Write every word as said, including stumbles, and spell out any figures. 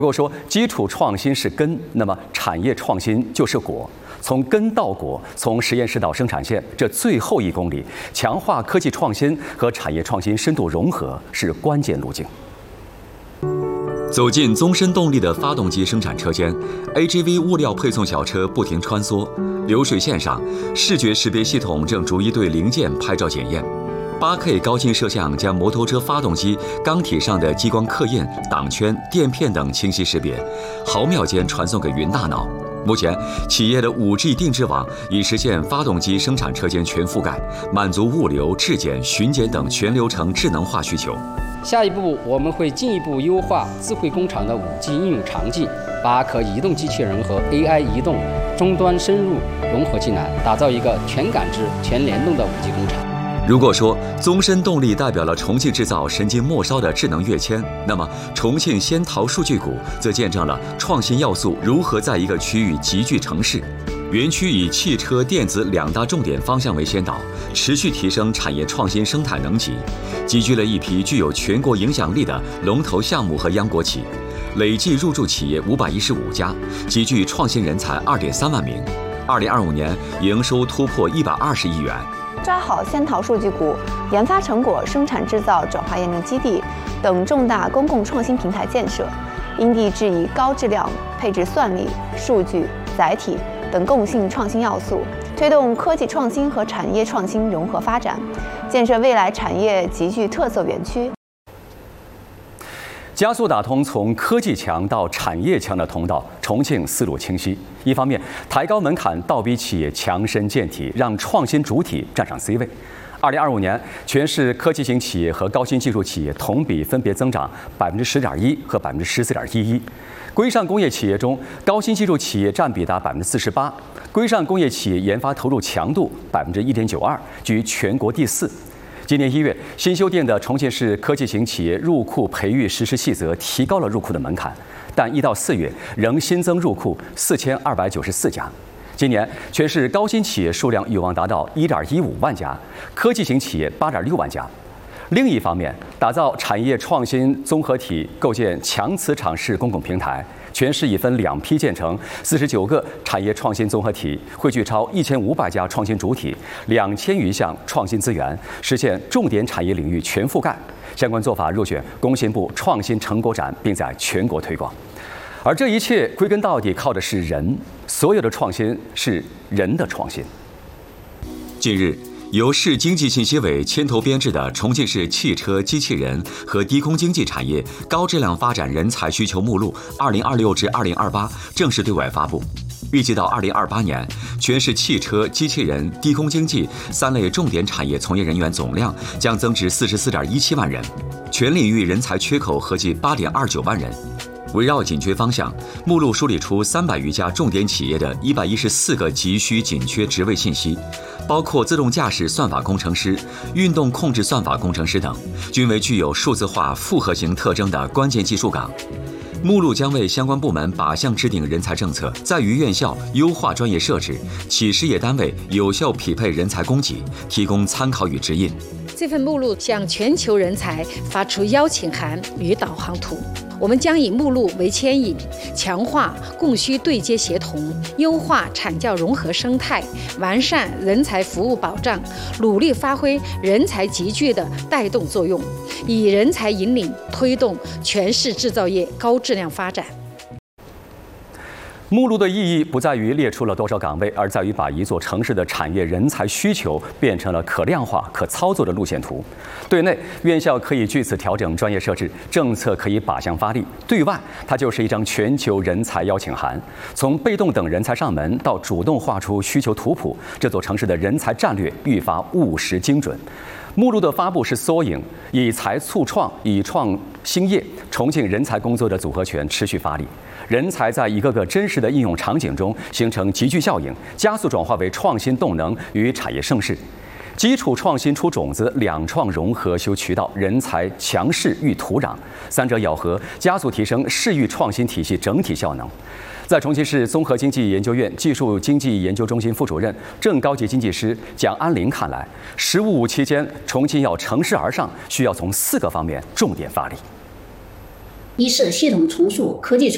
如果说基础创新是根，那么产业创新就是果。从根到果，从实验室到生产线，这最后一公里，强化科技创新和产业创新深度融合是关键路径。 走进宗申动力的发动机生产车间 ，A G V 物料配送小车不停穿梭，流水线上，视觉识别系统正逐一对零件拍照检验。八 K 高清摄像将摩托车发动机钢体上的激光刻印、挡圈、垫片等清晰识别，毫秒间传送给云大脑。目前，企业的 五 G 定制网已实现发动机生产车间全覆盖，满足物流、质检、巡检等全流程智能化需求。 下一步，我们会进一步优化智慧工厂的 五 G 应用场景，把可移动机器人和 A I 移动终端深入融合进来，打造一个全感知、全联动的 五 G 工厂。 如果说宗申动力代表了重庆制造神经末梢的智能跃迁，那么重庆仙桃数据谷则见证了创新要素如何在一个区域集聚成势。园区以汽车、电子两大重点方向为先导，持续提升产业创新生态能级，集聚了一批具有全国影响力的龙头项目和央国企，累计入驻企业五百一十五家，集聚创新人才二点三万名。二零二五年营收突破一百二十亿元。 抓好仙桃数据谷、研发成果生产制造转化验证基地等重大公共创新平台建设，因地制宜高质量配置算力、数据、载体等共性创新要素，推动科技创新和产业创新融合发展，建设未来产业集聚特色园区。 加速打通从科技强到产业强的通道，重庆思路清晰。一方面，抬高门槛，倒逼企业强身健体，让创新主体站上 C 位。二零二五年，全市科技型企业和高新技术企业同比分别增长百分之十点一和百分之十四点一一。规上工业企业中，高新技术企业占比达百分之四十八，规上工业企业研发投入强度百分之一点九二，居全国第四。今年一月，新修订的重庆市科技型企业入库培育实施细则提高了入库的门槛，但一到四月仍新增入库四千二百九十四家。今年全市高新企业数量有望达到一点一五万家，科技型企业八点六万家。另一方面，打造产业创新综合体，构建强磁场式公共平台。全市已分两批建成四十九个产业创新综合体，汇聚超一千五百家创新主体，两千余项创新资源，实现重点产业领域全覆盖。相关做法入选工信部创新成果展，并在全国推广。而这一切归根到底靠的是人，所有的创新是人的创新。 近日，由市经济信息委牵头编制的重庆市汽车、机器人和低空经济产业高质量发展人才需求目录（二零二六至二零二八）正式对外发布。预计到二零二八年，全市汽车、机器人、低空经济三类重点产业从业人员总量将增至四十四点一七万人，全领域人才缺口合计八点二九万人。围绕紧缺方向，目录梳理出三百余家重点企业的一百一十四个急需紧缺职位信息，包括自动驾驶算法工程师、运动控制算法工程师等，均为具有数字化复合型特征的关键技术岗。目录将为相关部门靶向制定人才政策，在于院校优化专业设置，企事业单位有效匹配人才供给，提供参考与指引。 这份目录向全球人才发出邀请函与导航图。我们将以目录为牵引，强化供需对接协同，优化产教融合生态，完善人才服务保障，努力发挥人才集聚的带动作用，以人才引领推动全市制造业高质量发展。 目录的意义不在于列出了多少岗位，而在于把一座城市的产业人才需求变成了可量化、可操作的路线图。对内，院校可以据此调整专业设置，政策可以靶向发力；对外，它就是一张全球人才邀请函。从被动等人才上门到主动画出需求图谱，这座城市的人才战略愈发务实精准。目录的发布是缩影，以才促创，以创兴业，重庆人才工作的组合拳持续发力。人才在一个个真实的应用场景中形成集聚效应，加速转化为创新动能与产业盛世。基础创新出种子，两创融合修渠道，人才强势育土壤，三者咬合，加速提升市域创新体系整体效能。在重庆市综合经济研究院技术经济研究中心副主任、正高级经济师蒋安林看来，“十五五”期间，重庆要乘势而上，需要从四个方面重点发力。 一是系统重塑科技创